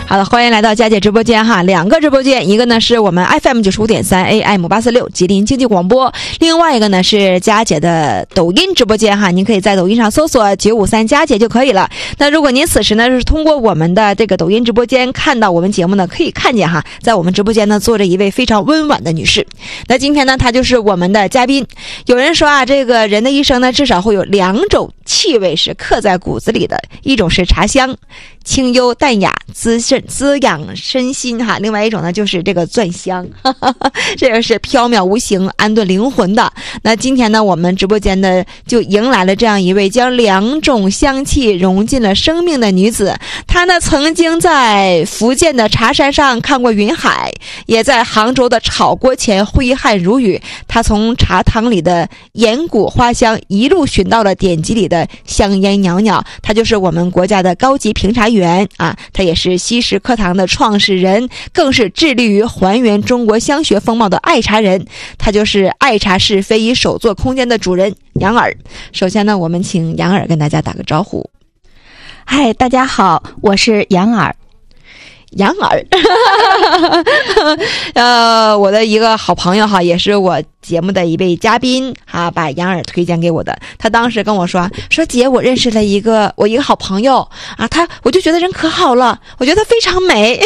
好的，欢迎来到佳姐直播间哈，两个直播间，一个呢是我们 FM 95.3 AM 846吉林经济广播，另外一个呢是佳姐的抖音直播间哈，您可以在抖音上搜索953佳姐就可以了。那如果您此时呢是通过我们的这个抖音直播间看到我们节目呢，可以看见哈，在我们直播间呢坐着一位非常温婉的女士。那今天呢她就是我们的嘉宾。有人说啊，这个人的一生呢至少会有两种气味是刻在骨子里的，一种是茶香，清幽淡雅，滋养身心哈。另外一种呢就是这个钻香，这个是飘渺无形，安顿灵魂的。那今天呢，我们直播间呢就迎来了这样一位将两种香气融进了生命的女子。她呢曾经在福建的茶山上看过云海，也在杭州的炒锅前挥汗如雨。她从茶汤里的岩谷花香一路寻到了典籍里的香烟袅袅。她就是我们国家的高级评茶员啊，她也是西食课堂的创始人，更是致力于还原中国香学风貌的爱茶人。她就是爱茶是非遗手作空间的主人杨耳。首先呢，我们请杨耳跟大家打个招呼。 嗨，大家好，我是杨耳。 杨耳我的一个好朋友哈，也是我节目的一位嘉宾哈，把杨耳推荐给我的。他当时跟我说姐，我认识了我一个好朋友啊，我就觉得人可好了，我觉得非常美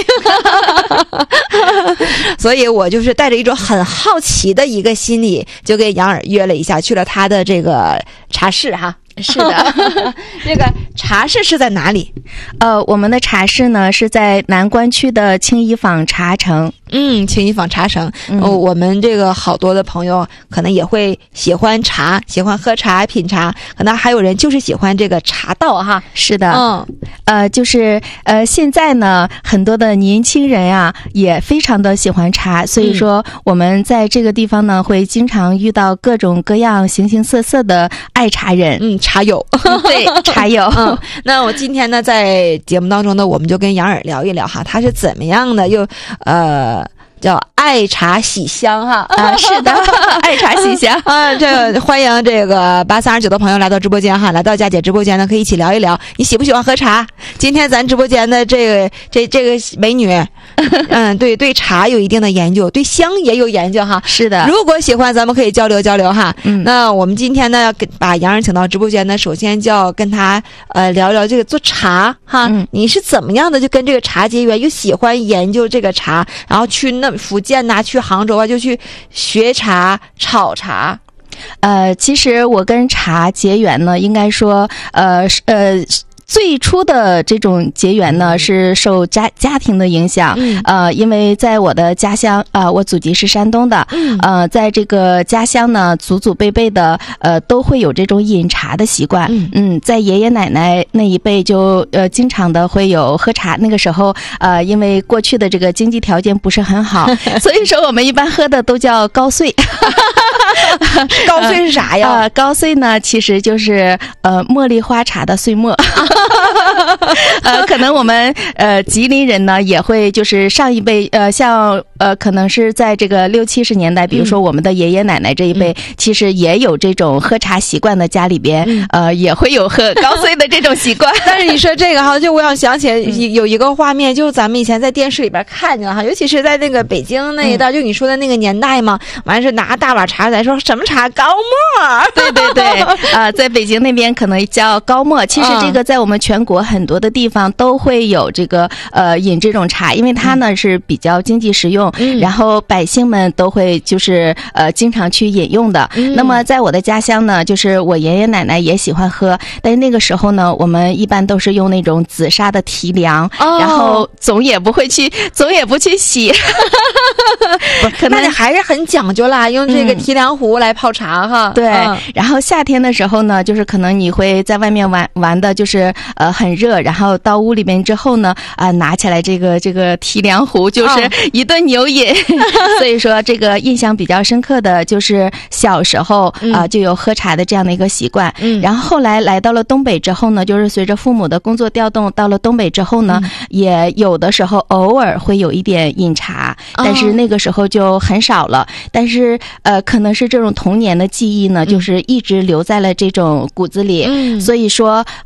所以我就是带着一种很好奇的一个心理，就跟杨耳约了一下，去了他的这个茶室哈。 是的这个茶室是在哪里？ 我们的茶室呢是在南关区的青衣坊茶城。 青衣坊茶城。我们这个好多的朋友可能也会喜欢茶，喜欢喝茶品茶，可能还有人就是喜欢这个茶道哈。 是的。就是现在呢很多的年轻人啊也非常的喜欢茶，所以说我们在这个地方呢会经常遇到各种各样形形色色的爱茶人。 茶友对，茶友。 那我今天呢在节目当中呢，我们就跟杨耳聊一聊哈，他是怎么样的又叫爱茶喜香哈。 是的爱茶喜香这个欢迎这个8329的朋友来到直播间哈，来到佳姐直播间呢可以一起聊一聊你喜不喜欢喝茶。今天咱直播间的这个美女对茶有一定的研究，对香也有研究哈。 是的， 如果喜欢咱们可以交流交流哈。那我们今天呢把杨耳请到直播间呢，首先就要跟他聊聊这个做茶哈。你是怎么样的就跟这个茶结缘，又喜欢研究这个茶，然后去福建呐，去杭州啊，就去学茶炒茶。 其实我跟茶结缘呢，应该说最初的这种结缘呢是受家庭的影响。因为在我的家乡我祖籍是山东的。在这个家乡呢祖祖辈辈的都会有这种饮茶的习惯。在爷爷奶奶那一辈就经常的会有喝茶。那个时候因为过去的这个经济条件不是很好所以说我们一般喝的都叫高碎高碎是啥呀？ 高碎呢其实就是茉莉花茶的碎末可能我们吉林人呢也会就是上一辈像可能是在这个60、70年代，比如说我们的爷爷奶奶这一辈其实也有这种喝茶习惯的，家里边也会有喝高碎的这种习惯但是你说这个哈，就我想想起有一个画面，就是咱们以前在电视里边看见了哈，尤其是在那个北京那一带，就你说的那个年代嘛，完是拿大碗茶来说什么茶高沫对对对在北京那边可能叫高沫。其实这个在我们全国很多的地方都会有这个饮这种茶，因为它呢是比较经济实用，然后百姓们都会就是经常去饮用的。那么在我的家乡呢，就是我爷爷奶奶也喜欢喝，但是那个时候呢我们一般都是用那种紫砂的提梁，然后总也不去洗可能还是很讲究啦，用这个提梁壶来泡茶哈。 对。然后夏天的时候呢，就是可能你会在外面玩的就是很热，然后到屋里面之后呢拿起来这个提梁壶就是一顿牛饮所以说这个印象比较深刻的就是小时候就有喝茶的这样的一个习惯。然后后来来到了东北之后呢，就是随着父母的工作调动到了东北之后呢，也有的时候偶尔会有一点饮茶，但是那个时候就很少了。但是可能是这种童年的记忆呢，就是一直留在了这种骨子里。所以说